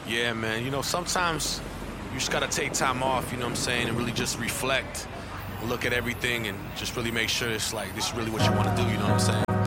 Yeah, man. Sometimes you just gotta take time off, you know what I'm saying, and really just reflect, look at everything, and just really make sure it's like this is really what you want to do, you know what I'm saying?